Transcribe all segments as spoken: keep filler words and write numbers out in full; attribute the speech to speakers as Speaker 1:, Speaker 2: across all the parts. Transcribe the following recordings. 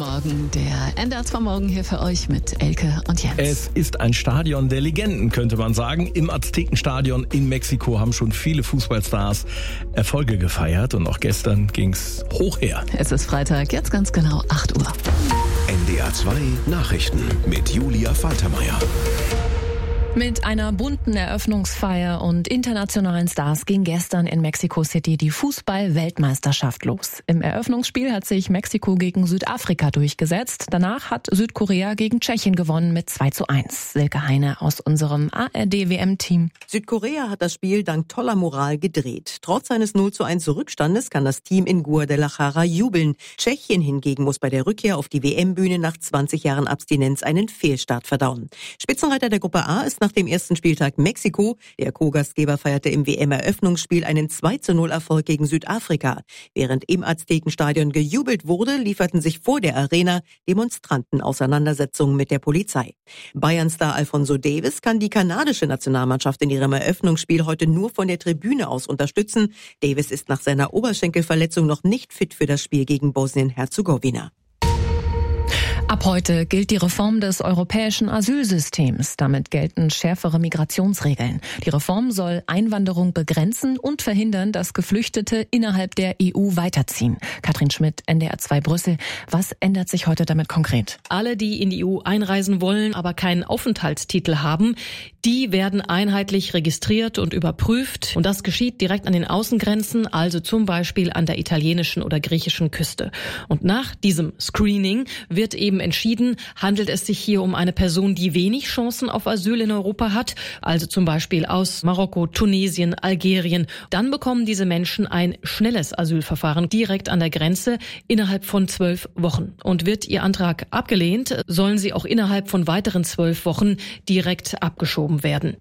Speaker 1: Morgen. Der N D R zwei Morgen hier für euch mit Elke und Jens.
Speaker 2: Es ist ein Stadion der Legenden, könnte man sagen. Im Aztekenstadion in Mexiko haben schon viele Fußballstars Erfolge gefeiert. Und auch gestern ging's hoch her.
Speaker 1: Es ist Freitag, jetzt ganz genau acht Uhr.
Speaker 3: N D R zwei Nachrichten mit Julia Faltermeier.
Speaker 4: Mit einer bunten Eröffnungsfeier und internationalen Stars ging gestern in Mexico City die Fußball-Weltmeisterschaft los. Im Eröffnungsspiel hat sich Mexiko gegen Südafrika durchgesetzt. Danach hat Südkorea gegen Tschechien gewonnen mit zwei zu eins. Silke Heine aus unserem A R D W M-Team.
Speaker 5: Südkorea hat das Spiel dank toller Moral gedreht. Trotz eines null zu eins Rückstandes kann das Team in Guadalajara jubeln. Tschechien hingegen muss bei der Rückkehr auf die W M-Bühne nach zwanzig Jahren Abstinenz einen Fehlstart verdauen. Spitzenreiter der Gruppe A ist nach dem ersten Spieltag Mexiko. Der Co-Gastgeber feierte im W M-Eröffnungsspiel einen zwei zu null Erfolg gegen Südafrika. Während im Aztekenstadion gejubelt wurde, lieferten sich vor der Arena Demonstranten Auseinandersetzungen mit der Polizei. Bayern-Star Alphonso Davies kann die kanadische Nationalmannschaft in ihrem Eröffnungsspiel heute nur von der Tribüne aus unterstützen. Davies ist nach seiner Oberschenkelverletzung noch nicht fit für das Spiel gegen Bosnien-Herzegowina.
Speaker 4: Ab heute gilt die Reform des europäischen Asylsystems. Damit gelten schärfere Migrationsregeln. Die Reform soll Einwanderung begrenzen und verhindern, dass Geflüchtete innerhalb der E U weiterziehen. Katrin Schmidt, N D R zwei Brüssel. Was ändert sich heute damit konkret?
Speaker 6: Alle, die in die E U einreisen wollen, aber keinen Aufenthaltstitel haben, die werden einheitlich registriert und überprüft. Und das geschieht direkt an den Außengrenzen, also zum Beispiel an der italienischen oder griechischen Küste. Und nach diesem Screening wird eben entschieden, handelt es sich hier um eine Person, die wenig Chancen auf Asyl in Europa hat, also zum Beispiel aus Marokko, Tunesien, Algerien. Dann bekommen diese Menschen ein schnelles Asylverfahren direkt an der Grenze innerhalb von zwölf Wochen. Und wird ihr Antrag abgelehnt, sollen sie auch innerhalb von weiteren zwölf Wochen direkt abgeschoben werden.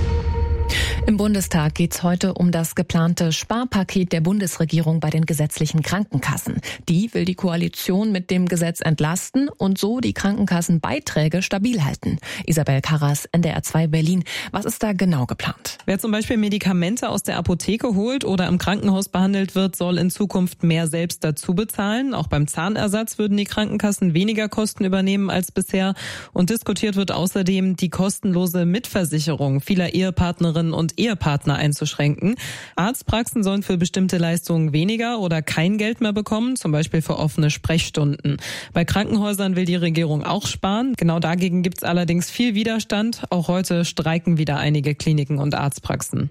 Speaker 4: Im Bundestag geht es heute um das geplante Sparpaket der Bundesregierung bei den gesetzlichen Krankenkassen. Die will die Koalition mit dem Gesetz entlasten und so die Krankenkassenbeiträge stabil halten. Isabel Karras, N D R zwei Berlin. Was ist da genau geplant?
Speaker 7: Wer zum Beispiel Medikamente aus der Apotheke holt oder im Krankenhaus behandelt wird, soll in Zukunft mehr selbst dazu bezahlen. Auch beim Zahnersatz würden die Krankenkassen weniger Kosten übernehmen als bisher. Und diskutiert wird außerdem die kostenlose Mitversicherung vieler Ehepartnerinnen und Ehepartner einzuschränken. Arztpraxen sollen für bestimmte Leistungen weniger oder kein Geld mehr bekommen, zum Beispiel für offene Sprechstunden. Bei Krankenhäusern will die Regierung auch sparen. Genau dagegen gibt es allerdings viel Widerstand. Auch heute streiken wieder einige Kliniken und Arztpraxen.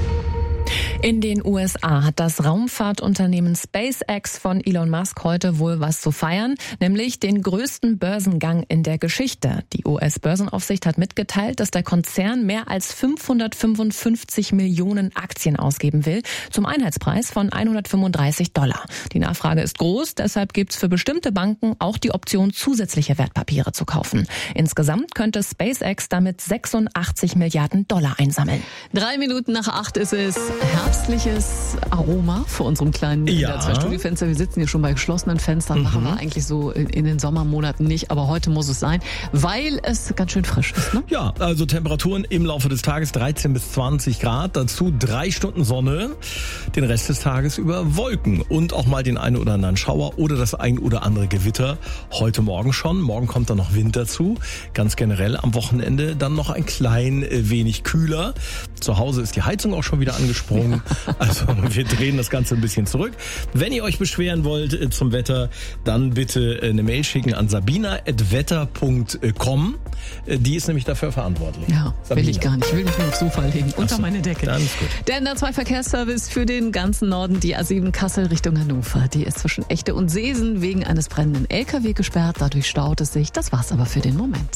Speaker 4: In den U S A hat das Raumfahrtunternehmen SpaceX von Elon Musk heute wohl was zu feiern, nämlich den größten Börsengang in der Geschichte. Die U S-Börsenaufsicht hat mitgeteilt, dass der Konzern mehr als fünfhundertfünfundfünfzig Millionen Aktien ausgeben will, zum Einheitspreis von hundertfünfunddreißig Dollar. Die Nachfrage ist groß, deshalb gibt es für bestimmte Banken auch die Option, zusätzliche Wertpapiere zu kaufen. Insgesamt könnte SpaceX damit sechsundachtzig Milliarden Dollar einsammeln.
Speaker 1: Drei Minuten nach acht ist es. Herbstliches Aroma vor unserem kleinen
Speaker 2: ja.
Speaker 1: zwei Studiofenster. Wir sitzen hier schon bei geschlossenen Fenstern, mhm. machen wir eigentlich so in, in den Sommermonaten nicht, aber heute muss es sein, weil es ganz schön frisch ist, ne?
Speaker 2: Ja, also Temperaturen im Laufe des Tages dreizehn bis zwanzig Grad, dazu drei Stunden Sonne, den Rest des Tages über Wolken und auch mal den einen oder anderen Schauer oder das ein oder andere Gewitter. Heute Morgen schon, morgen kommt dann noch Wind dazu. Ganz generell am Wochenende dann noch ein klein wenig kühler. Zu Hause ist die Heizung auch schon wieder angesprungen. Also wir drehen das Ganze ein bisschen zurück. Wenn ihr euch beschweren wollt zum Wetter, dann bitte eine Mail schicken an sabina at wetter punkt com. Die ist nämlich dafür verantwortlich.
Speaker 1: Ja,
Speaker 2: Sabina.
Speaker 1: Will ich gar nicht. Ich will mich nur aufs Sofa legen, unter
Speaker 2: so,
Speaker 1: meine Decke.
Speaker 2: Dann ist gut.
Speaker 1: Der N D R zwei Verkehrsservice für den ganzen Norden, die A sieben Kassel Richtung Hannover. Die ist zwischen Echte und Seesen wegen eines brennenden L K W gesperrt. Dadurch staut es sich. Das war's aber für den Moment.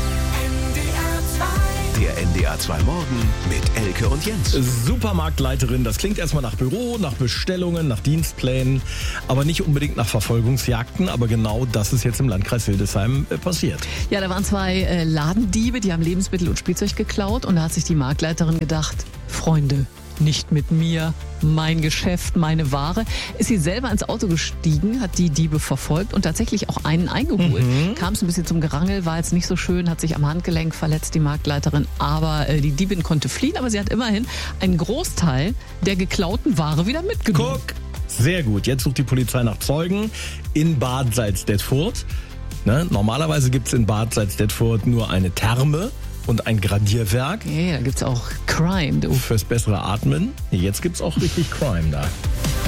Speaker 3: Der N D R zwei Morgen mit Elke und Jens.
Speaker 2: Supermarktleiterin, das klingt erstmal nach Büro, nach Bestellungen, nach Dienstplänen, aber nicht unbedingt nach Verfolgungsjagden. Aber genau das ist jetzt im Landkreis Hildesheim äh, passiert.
Speaker 1: Ja, da waren zwei äh, Ladendiebe, die haben Lebensmittel und Spielzeug geklaut. Und da hat sich die Marktleiterin gedacht, Freunde, nicht mit mir, mein Geschäft, meine Ware. Ist sie selber ins Auto gestiegen, hat die Diebe verfolgt und tatsächlich auch einen eingeholt. Mhm. Kam es ein bisschen zum Gerangel, war jetzt nicht so schön, hat sich am Handgelenk verletzt, die Marktleiterin. Aber äh, die Diebin konnte fliehen, aber sie hat immerhin einen Großteil der geklauten Ware wieder mitgenommen.
Speaker 2: Guck, sehr gut. Jetzt sucht die Polizei nach Zeugen in Bad Salzdetfurt. Ne? Normalerweise gibt's in Bad Salzdetfurt nur eine Therme und ein Gradierwerk.
Speaker 1: Okay, da gibt's auch Crime, du.
Speaker 2: Fürs bessere Atmen. Jetzt gibt's auch richtig Crime da.